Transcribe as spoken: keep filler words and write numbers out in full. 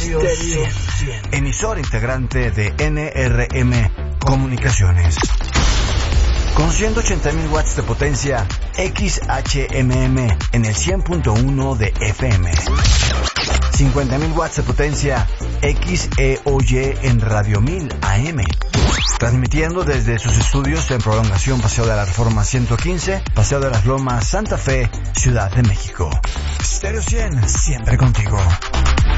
Stereo cien, emisor integrante de N R M Comunicaciones. Con ciento ochenta mil watts de potencia X H M M en el cien punto uno de F M. cincuenta mil watts de potencia X E O Y en Radio mil A M. Transmitiendo desde sus estudios en Prolongación Paseo de la Reforma ciento quince, Paseo de las Lomas, Santa Fe, Ciudad de México. Stereo cien, siempre contigo.